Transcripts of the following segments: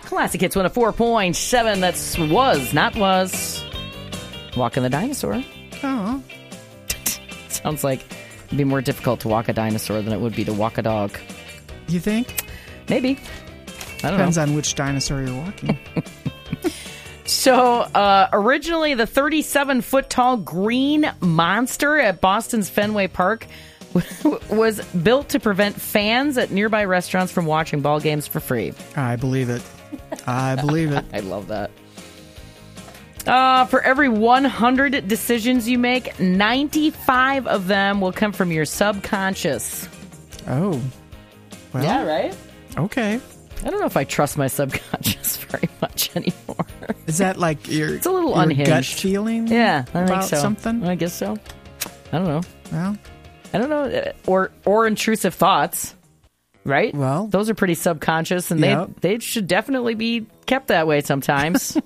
Classic Hits 104.7. That's was. Walking the dinosaur. Oh. Sounds like it'd be more difficult to walk a dinosaur than it would be to walk a dog. You think? Maybe. I don't Depends know. on which dinosaur you're walking. So, originally the 37-foot tall green monster at Boston's Fenway Park was built to prevent fans at nearby restaurants from watching ball games for free. I believe it. I believe it. I love that. For every 100 decisions you make, 95 of them will come from your subconscious. Oh. Well, Yeah, right? okay. I don't know if I trust my subconscious very much anymore. Is that like your, It's a little your unhinged. gut feeling Yeah, I about think so. something? I guess so. I don't know. Well, I don't know. Or intrusive thoughts, right? Well, those are pretty subconscious, and Yep. they should definitely be kept that way sometimes.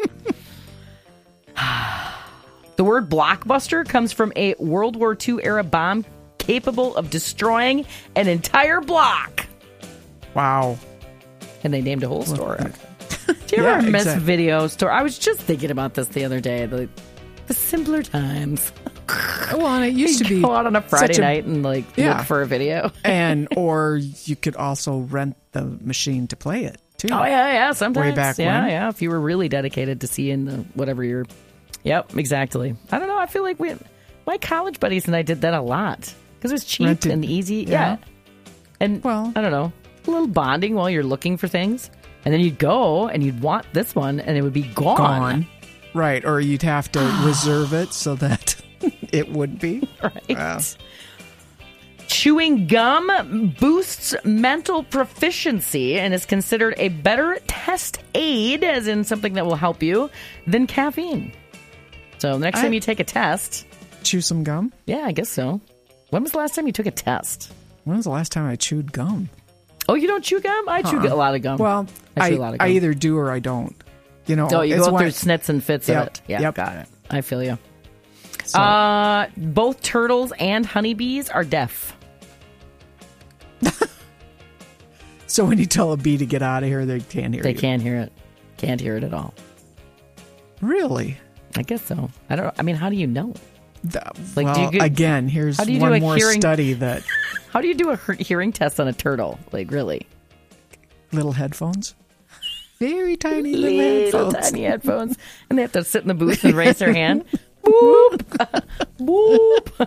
The word blockbuster comes from a World War II era bomb capable of destroying an entire block. wow. And they named a whole store. Do you Yeah, ever miss exactly. video store? I was just thinking about this the other day. The simpler times. Well, and it used to be Go out on a Friday such a- night and Yeah. look for a video. and or you could also rent the machine to play it too. Oh yeah. Sometimes, Way back yeah, when. yeah. If you were really dedicated to seeing the whatever you're, yep, exactly. I don't know. I feel like my college buddies and I did that a lot because it was cheap Rented. and easy. Yeah. Yeah, and Well- I don't know, a little bonding while you're looking for things, and then you'd go and you'd want this one, and it would be Gone. Right, or you'd have to reserve it so that it would be. Right. Wow. Chewing gum boosts mental proficiency and is considered a better test aid, as in something that will help you, than caffeine. So the next time you take a test, Chew some gum? yeah, I guess so. When was the last time you took a test? When was the last time I chewed gum? Oh, you don't chew gum? I chew a lot of gum. Well, I I chew a lot of gum. either do or I don't. You know, Oh, you it's go when- through snits and fits Yep, of it. Yeah, yep. got it. I feel you. So- Both turtles and honeybees are deaf. So when you tell a bee to get out of here, they can't hear They you. can't hear it. Can't hear it at all. Really? I guess so. I don't. I mean, how do you know? Like, well, do you get- again, here's how do you do one a more hearing- study that How do you do a hearing test on a turtle? Like, really? little headphones. Very tiny little Little headphones. tiny headphones. And they have to sit in the booth and raise their hand. Boop. Boop.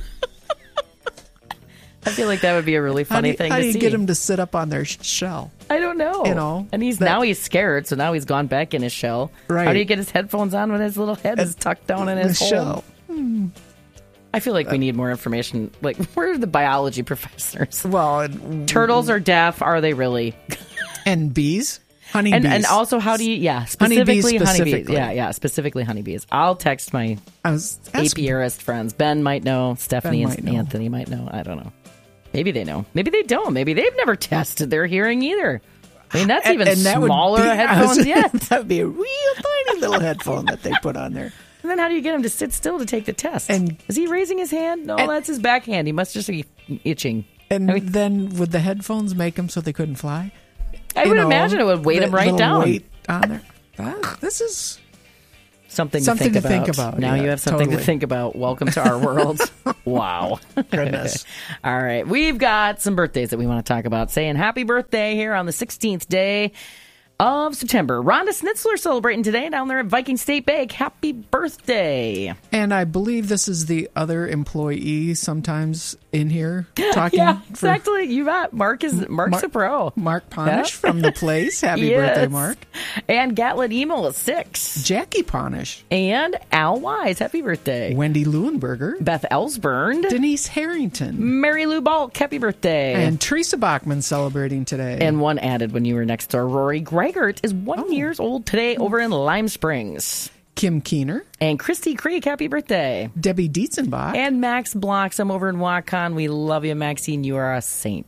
I feel like that would be a really funny thing How to do you see. get them to sit up on their shell? I don't know. You know, and now he's scared, so now he's gone back in his shell. Right. How do you get his headphones on when his little head is tucked down in The his hole? shell. I feel like we need more information. Like, where are the biology professors? Well, and, Turtles are deaf. Are they really? and bees, honeybees, And also, how do you? Yeah, specifically honeybees. specifically. Yeah, specifically honeybees. I'll text my I was asking, apiarist friends. Ben might know. Stephanie Ben and might know. Anthony might know. I don't know. Maybe they know. Maybe they don't. Maybe they've never tested their hearing either. I mean, that's even that would smaller be- headphones yet. That would be a real tiny little headphone that they put on there. And then how do you get him to sit still to take the test? And- is he raising his hand? No, that's his backhand. He must just be itching. And I mean- then would the headphones make them so they couldn't fly? I You would know, imagine it would weight the him right little down. Weight on there. This is Something Something to to think think about. about, Now yeah, you have something to totally. think about. Welcome to our world. Wow. goodness. All right. We've got some birthdays that we want to talk about. Saying happy birthday here on the 16th day of September. Rhonda Schnitzler celebrating today down there at Viking State Bake. Happy birthday. And I believe this is the other employee sometimes in here talking. Yeah, for exactly. You bet. Mark's a pro. Mark Ponish Yeah. from the place. Happy Yes. birthday, Mark. And Gatlin Emil is 6. Jackie Ponish. And Al Wise. Happy birthday. Wendy Leuenberger. Beth Ellsburn. Denise Harrington. Mary Lou Balk. Happy birthday. And Teresa Bachman celebrating today. And one added when you were next door. Rory Greigert is 1 year old today over in Lime Springs. Kim Keener. And Christy Creek, happy birthday. Debbie Dietzenbach. And Max Bloxham over in Waukon. We love you, Maxine. You are a saint.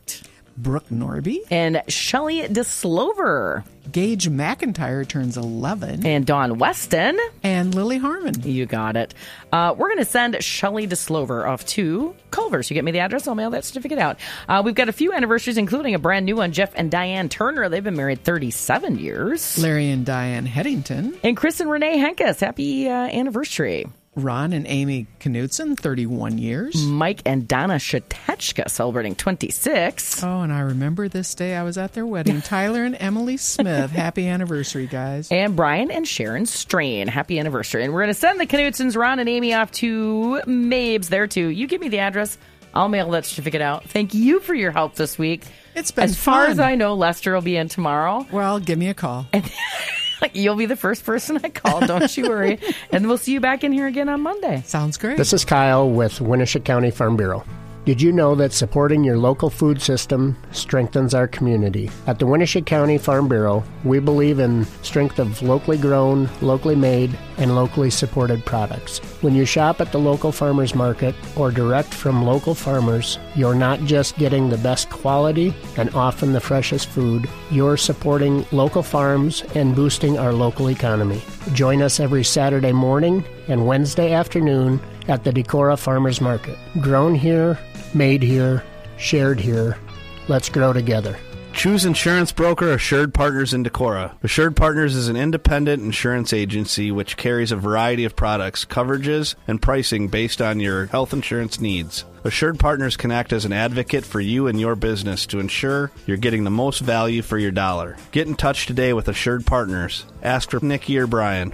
Brooke Norby. And Shelley DeSlover. Gage McIntyre turns 11. And Dawn Weston. And Lily Harmon. You got it. We're going to send Shelley DeSlover off to Culver's. You get me the address, I'll mail that certificate out. We've got a few anniversaries, including a brand new one. Jeff and Diane Turner. They've been married 37 years. Larry and Diane Headington. And Chris and Renee Henkes. Happy anniversary. Ron and Amy Knutson, 31 years. Mike and Donna Shatechka celebrating 26. Oh, and I remember this day I was at their wedding. Tyler and Emily Smith. Happy anniversary, guys. And Brian and Sharon Strain. Happy anniversary. And we're going to send the Knutsons, Ron and Amy, off to Mabes there, too. You give me the address. I'll mail that certificate out. Thank you for your help this week. It's been As far as I know, Lester will be in tomorrow. Well, give me a call. You'll be the first person I call, don't you worry. And we'll see you back in here again on Monday. Sounds great. This is Kyle with Winneshiek County Farm Bureau. Did you know that supporting your local food system strengthens our community? At the Winneshiek County Farm Bureau, we believe in strength of locally grown, locally made, and locally supported products. When you shop at the local farmers market or direct from local farmers, you're not just getting the best quality and often the freshest food, you're supporting local farms and boosting our local economy. Join us every Saturday morning and Wednesday afternoon at the Decorah Farmers Market. Grown here, made here, shared here. Let's grow together. Choose insurance broker Assured Partners in Decorah. Assured Partners is an independent insurance agency which carries a variety of products, coverages, and pricing based on your health insurance needs. Assured Partners can act as an advocate for you and your business to ensure you're getting the most value for your dollar. Get in touch today with Assured Partners. Ask for Nikki or Brian,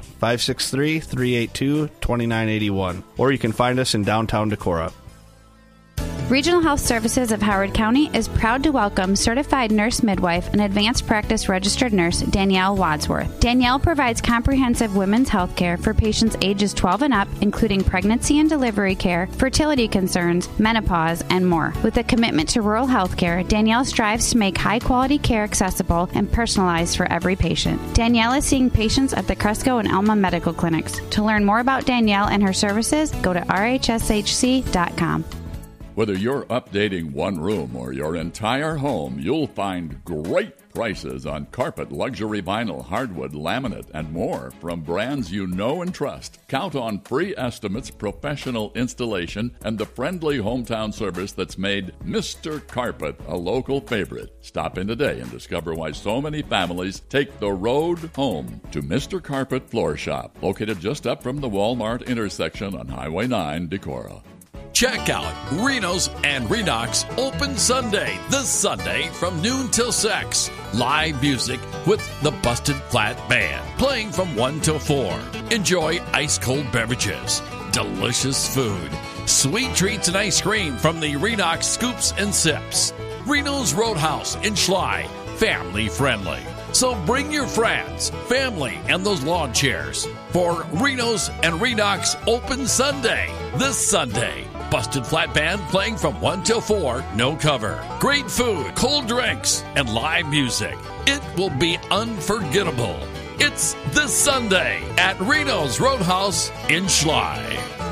563-382-2981, or you can find us in downtown Decorah. Regional Health Services of Howard County is proud to welcome certified nurse midwife and advanced practice registered nurse Danielle Wadsworth. Danielle provides comprehensive women's health care for patients ages 12 and up, including pregnancy and delivery care, fertility concerns, menopause, and more. With a commitment to rural health care, Danielle strives to make high-quality care accessible and personalized for every patient. Danielle is seeing patients at the Cresco and Elma Medical Clinics. To learn more about Danielle and her services, go to rhshc.com. Whether you're updating one room or your entire home, you'll find great prices on carpet, luxury vinyl, hardwood, laminate, and more from brands you know and trust. Count on free estimates, professional installation, and the friendly hometown service that's made Mr. Carpet a local favorite. Stop in today and discover why so many families take the road home to Mr. Carpet Floor Shop, located just up from the Walmart intersection on Highway 9, Decorah. Check out Reno's and Renox Open Sunday, this Sunday from noon till 6. Live music with the Busted Flat Band, playing from 1 till 4. Enjoy ice-cold beverages, delicious food, sweet treats and ice cream from the Renox Scoops and Sips. Reno's Roadhouse in Schley, family friendly. So bring your friends, family, and those lawn chairs for Reno's and Renox Open Sunday, this Sunday. Busted Flat Band playing from 1 till 4, no cover. Great food, cold drinks, and live music. It will be unforgettable. It's this Sunday at Reno's Roadhouse in Schley.